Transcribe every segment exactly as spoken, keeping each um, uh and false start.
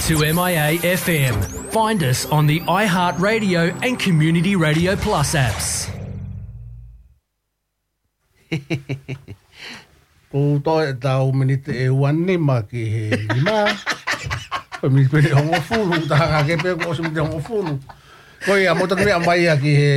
to M I A F M. Find us on the iHeartRadio and Community Radio Plus apps. Ko toi tau minite e wani ma ki he lima. Ko mi pene hongo fulu ta ka ke pe ko sim te hongo fulu. Ko ia mo tak ni amai ki he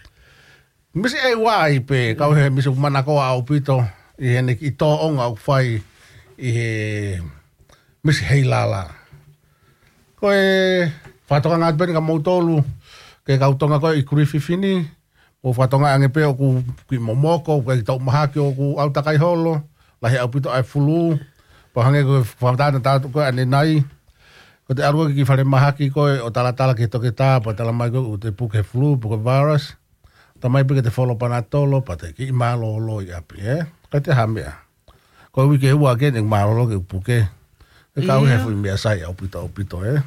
misi e wai pe ka he misu mana ko au pito i he ne ki to onga au fai i he misi hei lala. Ko e whatonga ngāt pene ka mautolu ke kautonga ko i kurififini. O whatonga ange pe o ku ki momoko, ku i tau mahaki o ku au takai holo, lahi au pito ai fulu, pa hange ko whautana tātu ko ane nai, ko te arua ki whare mahaki ko o tala tala ki toke tā, pa tala mai ko u te puke flu, puke virus, ta mai pike te wholo panatolo, pa te ki malo lo i api, eh? Kai te hamea. Ko wike ua ken eng malo lo ki puke, e kau he fui mea sai au pito au pito, eh?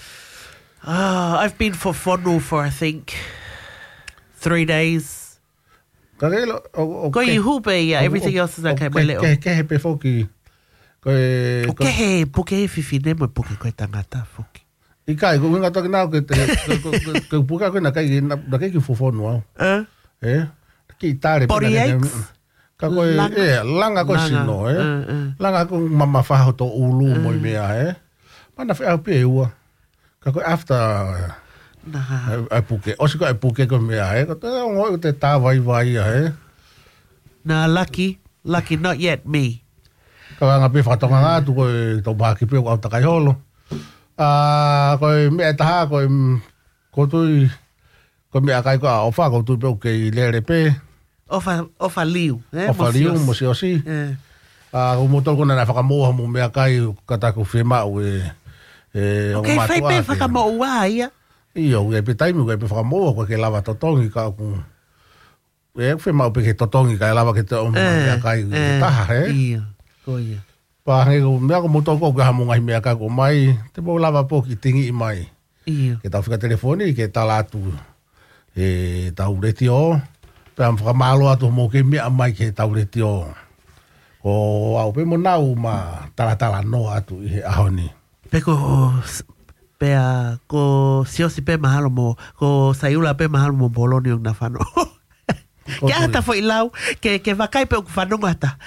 Ah, I've been for Whonu for, I think, three days. Ko i hupe, yeah, everything else is okay. Ke ke he pe foki. Ko o ke he puke he fifine mo puke ko tangata foki. I kai ko nga to na ke ko puka ko na kai na kai ki fofonu au. Eh? Eh? Ki tare pe na. Ka ko e langa ko sino, eh. Langa ko mama fa to ulu mo mea, eh. Mana fa pe ua. Ka ko after Nah. Ai puke, o siko ai puke ko mea e, ko te ngoi te tā vai vai e. Nah, lucky, lucky, not yet me. Ka ngā pe whatonga ngā tu koe tau baki pe o au takai holo. Ah, koe mea taha, koe ko tui, koe mea kai ko a ofa, ko tui pe o kei lere pe. Ofa, ofa liu, eh? Ofa liu, mo si o si. Ah, ko motor ko na whakamoha mo mea kai kataku whima o e... Ok, whai pe whakamoa ia. Iyo, e pe taimi, e pe whakamoa, koe ke lava totongi ka ku... E whi mau pe ke totongi ka e lava ke te omu mea kai ke taha, he? Iyo, ko ia. Pahange ko, mea ko motor ko ke hamungahi mea kai ko mai, te po lava po ki tingi i mai. Iyo. Ke tau whika telefoni, ke tala atu e tau reti o, pe am whakamalo atu mo ke mea mai ke tau reti o. Ko au pe mo nau ma tala tala no atu i he ahoni. Pe ko... Pea, ko siosi pe mahalo mo, ko saiula pe mahalo mo boloni yung na whano. Ke ata fo ilau, ke, ke wakai pe o whanong ata.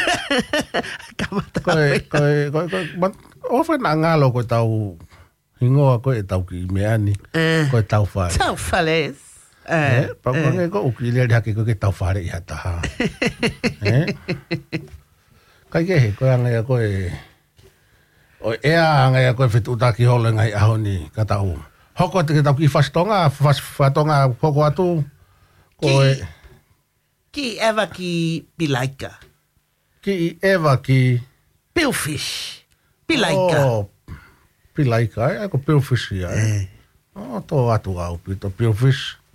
Kamata koe, koe, koe, koe, ofe na ngalo koe tau hingoa koe e tau ki meani, koe tau whare. Tau whales. Eh, pa koe ko uki lea hake koe ke tau whare i hata ha. Eh? Kai ke he, koe angai a koe... O ea ngai a koe whitu utaki hole ngai ahoni katau. Hoko te ke tau ki whastonga, whatonga hoko atu. Koe... Ki, ki ewa ki pilaika. Ki ewa ki... Billfish. Pilaika. Oh, pilaika, e ko billfish ia. Eh. Oh, tō atu au pito billfish.